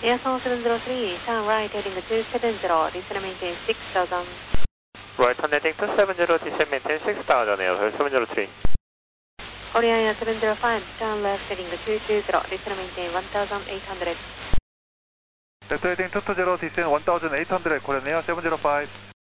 Airphone 703, turn right heading to 70, descend maintain 6000. Right, turn heading to 70, descend maintain 6000, Airphone 703. Korean Air 705, turn left heading to 220, descend maintain 1800. Left heading 220, descend 1800, Korean Air 705.